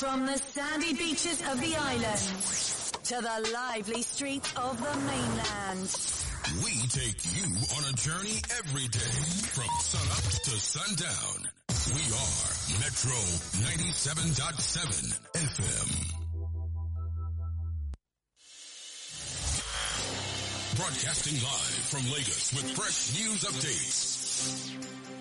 From the sandy beaches of the island to the lively streets of the mainland, we take you on a journey every day from sunup to sundown. We are Metro 97.7 FM. Broadcasting live from Lagos with fresh news updates.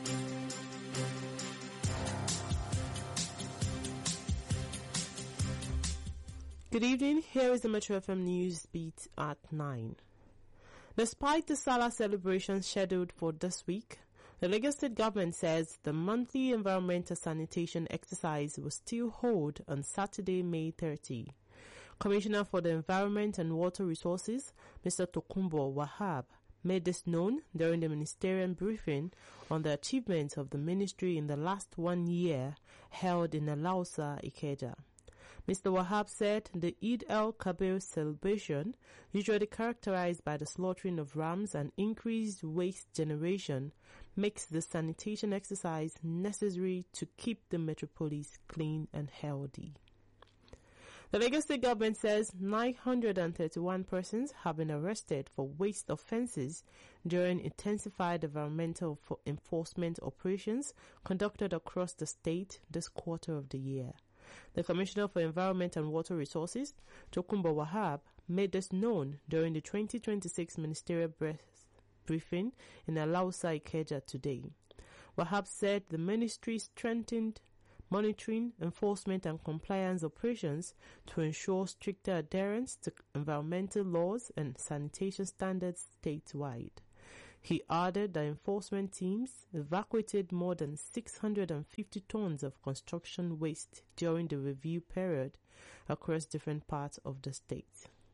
Good evening, here is the Metro FM News Beat at 9. Despite the Salah celebrations scheduled for this week, the Lagos State government says the monthly environmental sanitation exercise will still hold on Saturday, May 30. Commissioner for the Environment and Water Resources, Mr. Tokunbo Wahab, made this known during the ministerial briefing on the achievements of the ministry in the last 1 year held in Alausa, Ikeja. Mr. Wahab said the Eid al-Kabir celebration, usually characterized by the slaughtering of rams and increased waste generation, makes the sanitation exercise necessary to keep the metropolis clean and healthy. The Lagos State government says 931 persons have been arrested for waste offences during intensified environmental enforcement operations conducted across the state this quarter of the year. The Commissioner for Environment and Water Resources, Tokunbo Wahab, made this known during the 2026 ministerial briefing in Alausa, Ikeja today. Wahab said the ministry strengthened monitoring, enforcement and compliance operations to ensure stricter adherence to environmental laws and sanitation standards statewide. He added that enforcement teams evacuated more than 650 tons of construction waste during the review period across different parts of the state.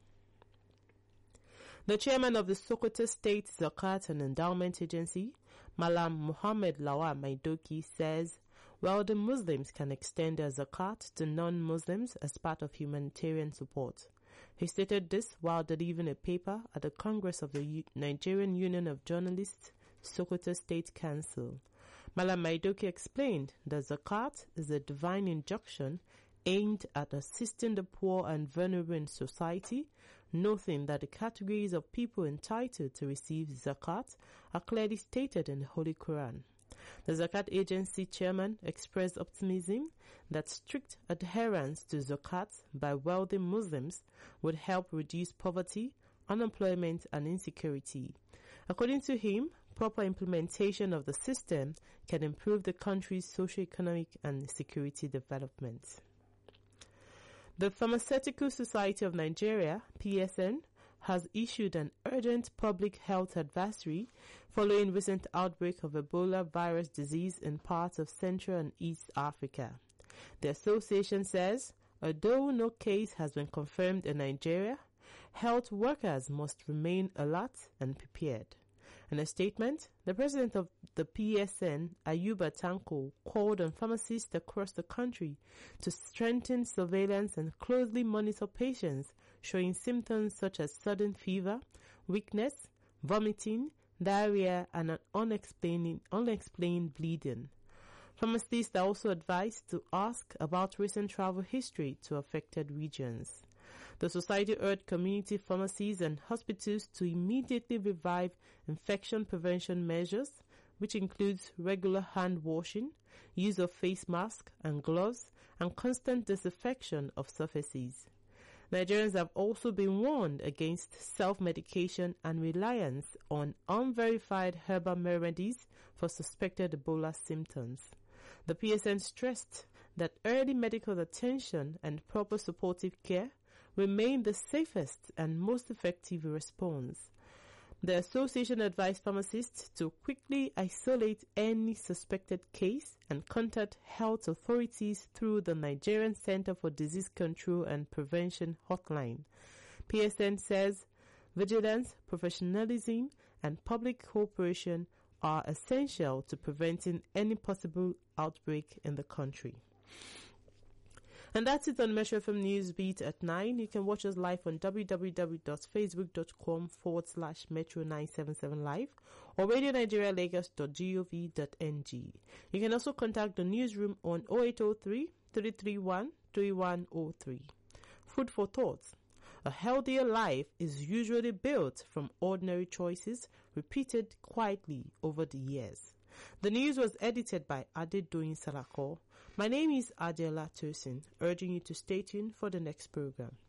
The chairman of the Sokoto State Zakat and Endowment Agency, Malam Muhammad Lawal Maidoki, says wealthy Muslims can extend their zakat to non-Muslims as part of humanitarian support. He stated this while delivering a paper at the Congress of the Nigerian Union of Journalists, Sokoto State Council. Malam Maidoki explained that zakat is a divine injunction aimed at assisting the poor and vulnerable in society, noting that the categories of people entitled to receive zakat are clearly stated in the Holy Quran. The Zakat Agency chairman expressed optimism that strict adherence to zakat by wealthy Muslims would help reduce poverty, unemployment and insecurity. According to him, proper implementation of the system can improve the country's socio-economic and security development. The Pharmaceutical Society of Nigeria, PSN, has issued an urgent public health advisory following recent outbreak of Ebola virus disease in parts of Central and East Africa. The association says, although no case has been confirmed in Nigeria, health workers must remain alert and prepared. In a statement, the president of the PSN, Ayuba Tanko, called on pharmacists across the country to strengthen surveillance and closely monitor patients showing symptoms such as sudden fever, weakness, vomiting, diarrhea, and an unexplained bleeding. Pharmacists are also advised to ask about recent travel history to affected regions. The society urged community pharmacies and hospitals to immediately revive infection prevention measures, which includes regular hand washing, use of face masks and gloves, and constant disinfection of surfaces. Nigerians have also been warned against self-medication and reliance on unverified herbal remedies for suspected Ebola symptoms. The PSN stressed that early medical attention and proper supportive care remain the safest and most effective response. The association advised pharmacists to quickly isolate any suspected case and contact health authorities through the Nigerian Center for Disease Control and Prevention hotline. PSN says vigilance, professionalism, and public cooperation are essential to preventing any possible outbreak in the country. And that's it on Metro FM News Beat at 9. You can watch us live on www.facebook.com/Metro977live or radionigerialagos.gov.ng. You can also contact the newsroom on 0803 331-3103. Food for thought. A healthier life is usually built from ordinary choices repeated quietly over the years. The news was edited by Adedoyin Salako. My name is Adela Tosin, urging you to stay tuned for the next program.